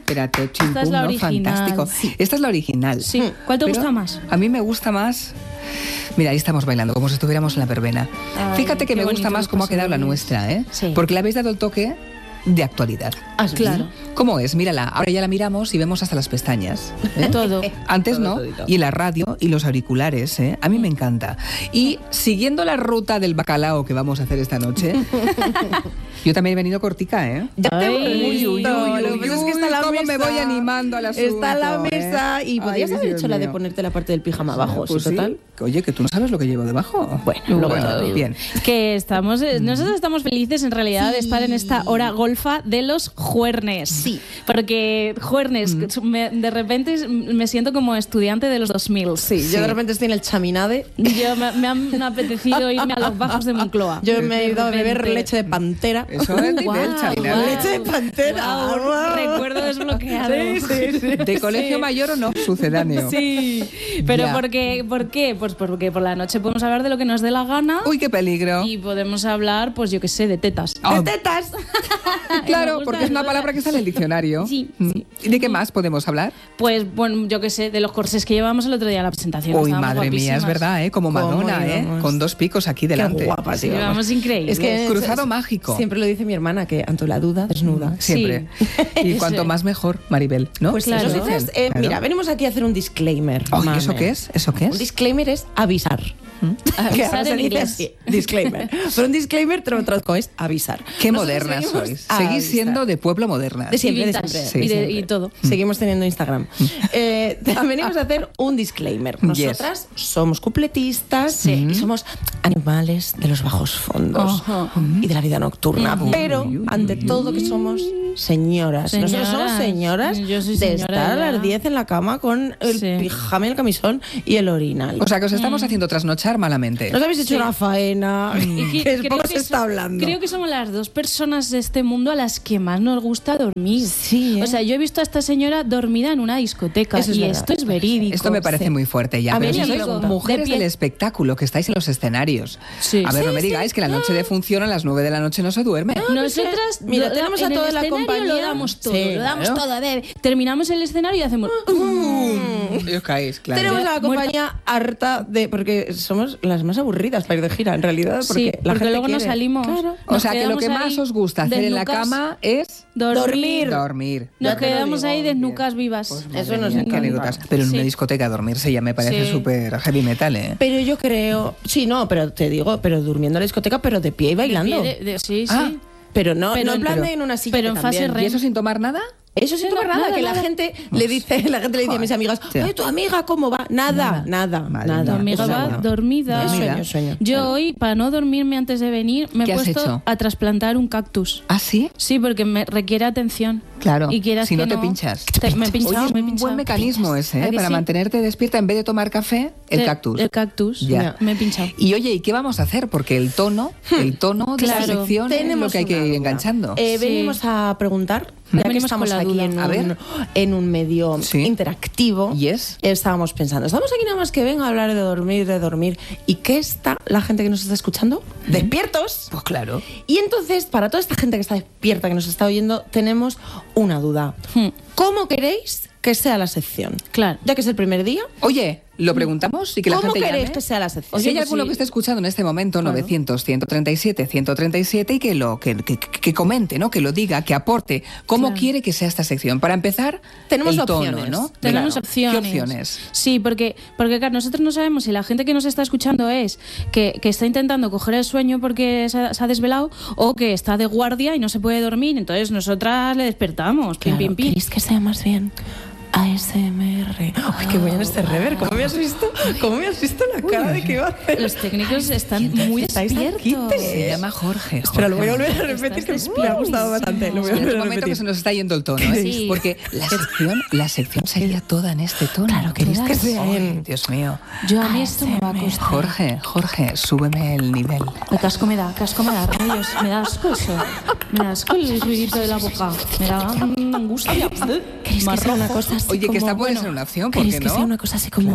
Espérate, Esta es chimpum, la ¿no? original. Fantástico. Sí. Esta es la original. Sí. ¿Cuál te Pero gusta más? A mí me gusta más... Mira, ahí estamos bailando, como si estuviéramos en la verbena. Ay, Fíjate que qué me gusta bonito más lo cómo ha quedado la pasamos. nuestra, ¿eh? Sí. Porque le habéis dado el toque de actualidad. Ah, sí. Claro. ¿Cómo es? Mírala, ahora ya la miramos y vemos hasta las pestañas. ¿eh? Todo. Antes no, Todito. y la radio y los auriculares, ¿eh? A mí me encanta. Y siguiendo la ruta del bacalao que vamos a hacer esta noche, yo también he venido cortica, ¿eh? Ya te hemos Ay, visto. uy, Lo que pasa es que está la cómo mesa. me voy animando al asunto, Está la mesa y Ay, podrías haber Dios hecho la de mío. ponerte la parte del pijama abajo, Pues sí, total. Oye, que tú no sabes lo que llevo debajo. Bueno, luego te lo digo. bien. Que estamos, nosotros estamos felices en realidad de estar en esta hora golfa de los juernes. Sí. Porque juernes, de repente me siento como estudiante de los 2000. Sí, Sí. yo de repente estoy en el chaminade. Me han apetecido irme a los bajos de Moncloa. Yo me he De ido a beber repente. leche de pantera. Eso es nivel Guau, chavinade. guau. Leche de pantera. Guau, Guau. recuerdo desbloqueado. ¿De colegio mayor o no? Sucedáneo. Sí, pero Ya. ¿por qué? Pues porque por la noche podemos hablar de lo que nos dé la gana Uy, qué peligro. y podemos hablar, pues yo qué sé, de tetas. Ah, ¡De tetas! Me claro, gusta, porque es una me palabra que está en el diccionario. Sí, ¿Y de qué más podemos hablar? Pues bueno, yo qué sé, de los corsés que llevamos el otro día en la presentación. Uy, Estábamos madre mía, es guapísimas. verdad, ¿eh? Como ¿Cómo Madonna, ¿eh? íbamos? Con 2 picos aquí delante. Qué guapa, Sí, tío. vamos increíbles. Es que Cruzado mágico. Siempre lo dice mi hermana, que ante la duda, desnuda. Siempre. Y cuanto más mejor, Maribel, ¿no? Pues Claro. nosotros, Claro. mira, venimos aquí a hacer un disclaimer. Oye, mame. ¿eso qué es? ¿Eso qué Un es? disclaimer es avisar. Que Avisar ahora se en dice inglés. así, disclaimer. Pero un disclaimer te lo traduzco, es avisar. Qué Nosotros modernas seguimos sois. a Seguís avisar. siendo de pueblo modernas. De siempre, Y de vintage. siempre. Sí, y, siempre. y todo. Seguimos teniendo Instagram. Venimos a hacer un disclaimer. Nosotras somos cupletistas y somos animales de los bajos fondos Ajá. y de la vida nocturna. Pero, ante todo, que somos señoras. Nosotros somos señoras Yo soy de señora estar a ya. las 10 en la cama con el Sí. pijama y el camisón y el orinal. O sea, que os estamos haciendo trasnochar malamente. Nos habéis hecho una faena, Y que es creo poco que se está hablando. Creo que somos las dos personas de este mundo a las que más nos gusta dormir. Sí, ¿eh? O sea, yo he visto a esta señora dormida en una discoteca Eso es y verdad. esto es verídico. Esto me parece Sí. muy fuerte ya. A mí Pero me si sois pregunta. mujeres De pie. del espectáculo, que estáis en los escenarios. Sí. A ver, Sí, no me sí. digáis que la noche de función a las 9 de la noche no se duerme. Nosotras, Mira, tenemos a en el toda la escenario compañía. lo damos todo, Sí, lo damos claro. todo. A ver, terminamos el escenario y hacemos... Y os caéis, claro. Tenemos a la Muerta. compañía harta de... Porque somos las más aburridas para ir de gira, en realidad. Porque Sí, la porque gente luego nos quiere. salimos. Claro. O Nos sea, que lo quedamos que más ahí os gusta hacer en la desnucas. cama es Dormir. dormir. Nos Ya te lo quedamos digo, ahí oye. desnucas vivas. Eso nos Qué encanta. anécdotas. Pero en una Sí. discoteca dormirse ya me parece Sí. súper heavy metal, ¿eh? Pero yo creo... Sí, no, pero te digo, pero durmiendo en la discoteca, pero de pie y bailando. Sí, sí. Ah. Pero no, Pero no en plan pero- de en una silla. pero que en fase también. re- ¿Y eso sin tomar nada? Eso sin tomar nada, que la gente le dice a mis amigas, Sí. oye, tu amiga, ¿cómo va? Nada. Madre nada. Tu mía. amiga Eso va no. dormida. Sueño. Yo hoy, para no dormirme antes de venir, me he ¿Qué has puesto hecho? a trasplantar un cactus. ¿Ah, sí? Sí, porque me requiere atención. Claro. Y quieras Si que no te pinchas. Me he pinchado, Oye, es me he un pinchado. buen mecanismo ese, ¿A ¿eh? que Para sí? mantenerte despierta en vez de tomar café, el cactus. El cactus. Ya. Me he pinchado. Y oye, ¿y qué vamos a hacer? Porque el tono de esta Claro. sección es lo Tenemos que hay que una ir duda. enganchando. Sí. Venimos a preguntar, Ya ya que venimos estamos con la aquí duda. A ver. en un medio Sí. interactivo, Yes. estábamos pensando, estamos aquí nada más que venga a hablar de dormir. ¿Y qué está la gente que nos está escuchando? Despiertos. Pues claro. Y entonces, para toda esta gente que está despierta, que nos está oyendo, tenemos una duda. Hmm. ¿Cómo queréis que sea la sección? Claro. Ya que es el primer día, Oye, lo preguntamos y que la ¿cómo gente queréis llame. que sea la sección? O si hay Sí, alguno sí. que esté escuchando en este momento, 900-137-137, y que comente, ¿no? Que lo diga, que aporte. ¿Cómo Claro. quiere que sea esta sección? Para empezar, Tenemos el tono, opciones. ¿no? Tenemos Claro. opciones. ¿Qué opciones? Sí, porque claro, nosotros no sabemos si la gente que nos está escuchando es que está intentando coger el sueño porque se ha desvelado o que está de guardia y no se puede dormir. Entonces nosotras le despertamos. Pim, Claro, pim, pim. ¿queréis que sea más bien ASMR? Ay, qué bueno este rever. ¿Cómo me has visto? ¿Cómo me has visto la cara de que iba a hacer? Los técnicos están muy estáis despiertos. quites? Se llama Jorge. Pero lo voy a volver a Estás repetir, que me ha despiertísimo. gustado bastante. Lo voy a En volver este a momento que repetir. se nos está yendo el tono, ¿eh? Sí. Porque la sección sería toda en este tono. Claro, queréis que Todas. sea Ay, en... Dios mío. Yo a mí esto me va a costar. Jorge, súbeme el nivel. Qué asco me da, rayos. Me da asco eso. Me da asco el ruidito de la boca. Me da angustia. ¿Queréis que sea una cosa así Oye, que como... esta puede ser una opción, ¿por ¿Queréis qué que no? sea una cosa así como...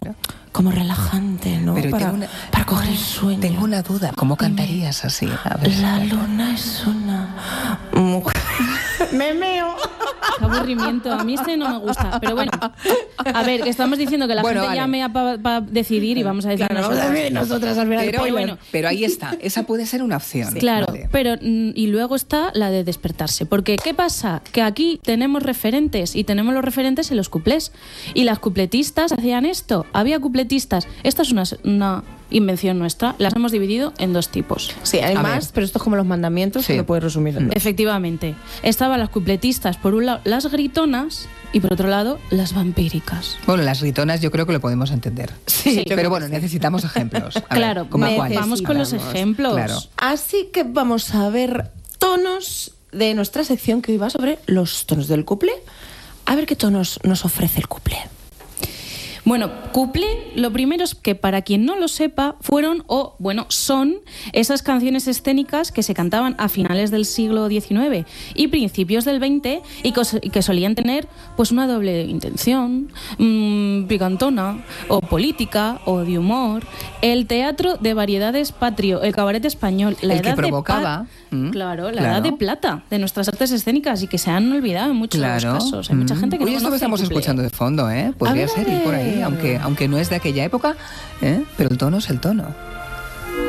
como relajante, ¿no? Pero para coger el sueño. Tengo una duda. ¿Cómo cantarías así? A ver, la luna es una mujer. Me meo. Qué aburrimiento. A mí este no me gusta. Pero bueno, a ver, que estamos diciendo que la gente llame para decidir y vamos a decir nosotras al final. Pero ahí está. Esa puede ser una opción. Sí. Claro, vale. pero y luego está la de despertarse. Porque ¿qué pasa? Que aquí tenemos referentes y tenemos los referentes en los cuplés. Y las cupletistas hacían esto. Había cupletistas. Esta es una invención nuestra. Las hemos dividido en 2 tipos. Sí, hay más, pero esto es como los mandamientos, que lo puedes resumir en 2. Efectivamente. Estaban las cupletistas, por un lado, las gritonas, y por otro lado, las vampíricas. Bueno, las gritonas yo creo que lo podemos entender. Sí, pero bueno, necesitamos ejemplos. Claro, vamos con los ejemplos. Claro. Así que vamos a ver tonos de nuestra sección que hoy va sobre los tonos del cuplé. A ver qué tonos nos ofrece el cuplé. Bueno, cuplé, lo primero es que para quien no lo sepa, son esas canciones escénicas que se cantaban a finales del siglo XIX y principios del XX y que solían tener pues una doble intención, picantona, o política, o de humor. El teatro de variedades patrio, el cabaret español, la edad que provocaba. La edad de plata de nuestras artes escénicas y que se han olvidado en muchos casos. Hay mucha gente que no esto que estamos escuchando de fondo, podría ser ir por ahí, aunque no es de aquella época, pero el tono es el tono.